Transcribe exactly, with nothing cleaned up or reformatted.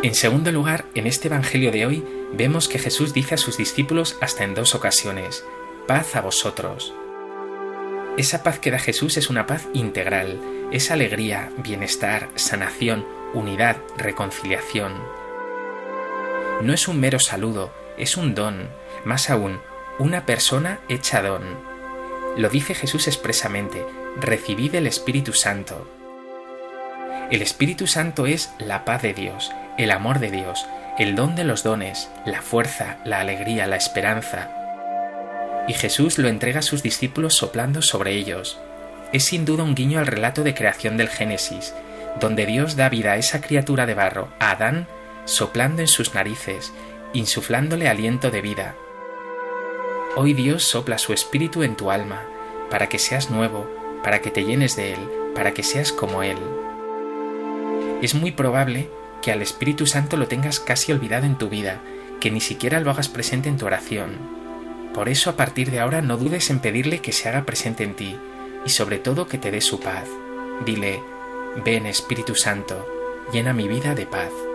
En segundo lugar, en este Evangelio de hoy vemos que Jesús dice a sus discípulos hasta en dos ocasiones: paz a vosotros. Esa paz que da Jesús es una paz integral, es alegría, bienestar, sanación, unidad, reconciliación. No es un mero saludo, es un don, más aún, una persona hecha don. Lo dice Jesús expresamente: recibid el Espíritu Santo. El Espíritu Santo es la paz de Dios, el amor de Dios, el don de los dones, la fuerza, la alegría, la esperanza. Y Jesús lo entrega a sus discípulos soplando sobre ellos. Es sin duda un guiño al relato de creación del Génesis, donde Dios da vida a esa criatura de barro, a Adán, soplando en sus narices, insuflándole aliento de vida. Hoy Dios sopla su espíritu en tu alma, para que seas nuevo, para que te llenes de Él, para que seas como Él. Es muy probable que al Espíritu Santo lo tengas casi olvidado en tu vida, que ni siquiera lo hagas presente en tu oración. Por eso, a partir de ahora, no dudes en pedirle que se haga presente en ti, y sobre todo que te dé su paz. Dile: ven, Espíritu Santo, llena mi vida de paz.